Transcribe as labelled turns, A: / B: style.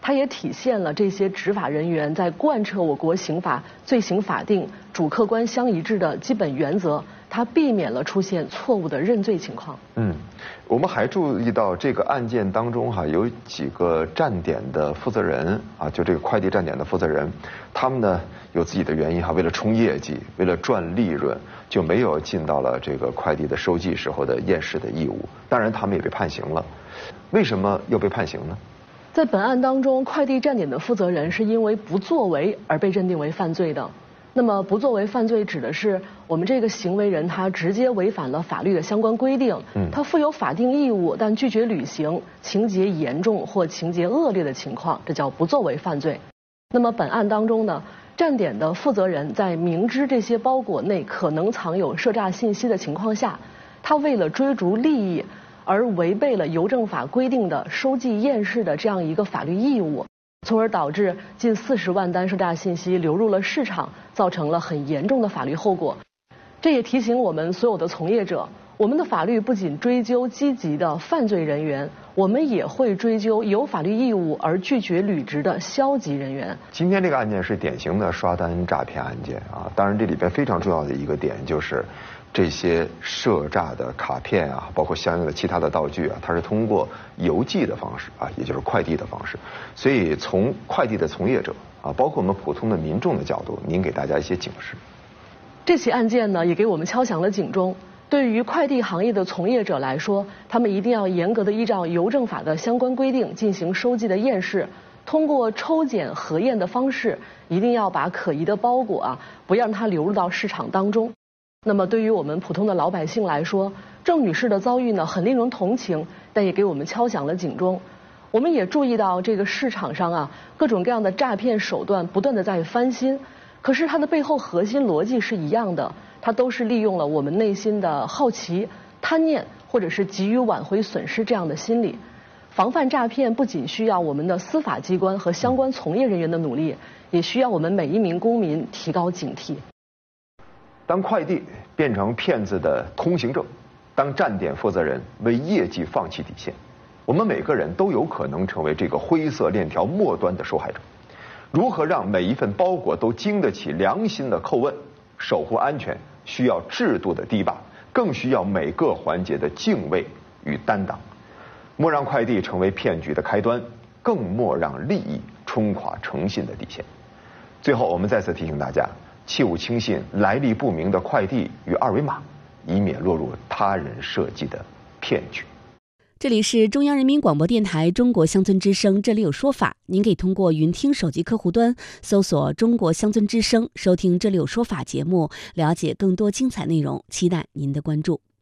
A: 它也体现了这些执法人员在贯彻我国刑法罪刑法定、主客观相一致的基本原则，它避免了出现错误的认罪情况。
B: 我们还注意到这个案件当中有几个站点的负责人就这个快递站点的负责人，他们呢有自己的原因为了冲业绩，为了赚利润，就没有尽到了这个快递的收寄时候的验视的义务。当然，他们也被判刑了。为什么又被判刑呢？
A: 在本案当中，快递站点的负责人是因为不作为而被认定为犯罪的。那么不作为犯罪指的是我们这个行为人他直接违反了法律的相关规定，他负有法定义务但拒绝履行，情节严重或情节恶劣的情况，这叫不作为犯罪。那么本案当中呢，站点的负责人在明知这些包裹内可能藏有涉诈信息的情况下，他为了追逐利益而违背了邮政法规定的收寄验视的这样一个法律义务，从而导致近40万单涉诈信息流入了市场，造成了很严重的法律后果。这也提醒我们所有的从业者，我们的法律不仅追究积极的犯罪人员，我们也会追究有法律义务而拒绝履职的消极人员。
B: 今天这个案件是典型的刷单诈骗案件当然这里边非常重要的一个点就是这些涉诈的卡片包括相应的其他的道具它是通过邮寄的方式也就是快递的方式。所以从快递的从业者包括我们普通的民众的角度，您给大家一些警示。
A: 这起案件呢，也给我们敲响了警钟。对于快递行业的从业者来说，他们一定要严格的依照邮政法的相关规定进行收寄的验视，通过抽检核验的方式，一定要把可疑的包裹不要让它流入到市场当中。那么对于我们普通的老百姓来说，郑女士的遭遇呢很令人同情，但也给我们敲响了警钟。我们也注意到这个市场上各种各样的诈骗手段不断的在翻新，可是它的背后核心逻辑是一样的，它都是利用了我们内心的好奇、贪念，或者是急于挽回损失这样的心理。防范诈骗不仅需要我们的司法机关和相关从业人员的努力，也需要我们每一名公民提高警惕。
B: 当快递变成骗子的通行证，当站点负责人为业绩放弃底线，我们每个人都有可能成为这个灰色链条末端的受害者。如何让每一份包裹都经得起良心的叩问？守护安全需要制度的堤坝，更需要每个环节的敬畏与担当。莫让快递成为骗局的开端，更莫让利益冲垮诚信的底线。最后，我们再次提醒大家，切勿轻信来历不明的快递与二维码，以免落入他人设计的骗局。
C: 这里是中央人民广播电台中国乡村之声，这里有说法。您可以通过云听手机客户端搜索中国乡村之声，收听这里有说法节目，了解更多精彩内容，期待您的关注。